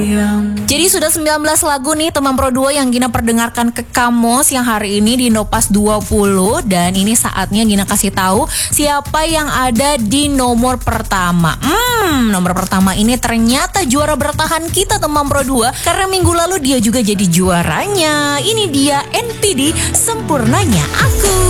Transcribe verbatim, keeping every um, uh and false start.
Jadi sudah sembilan belas lagu nih teman Pro dua yang Gina perdengarkan ke kamu siang hari ini di Nopas dua puluh. Dan ini saatnya Gina kasih tahu siapa yang ada di nomor pertama. Hmm, nomor pertama ini ternyata juara bertahan kita teman Pro dua, karena minggu lalu dia juga jadi juaranya. Ini dia N P D, Sempurnanya Aku.